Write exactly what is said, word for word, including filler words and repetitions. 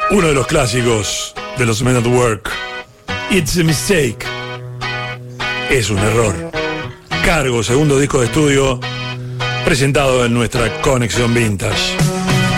Uno de los clásicos de los Men at Work. It's a Mistake. Es un error. Cargo, segundo disco de estudio presentado en nuestra Conexión Vintage.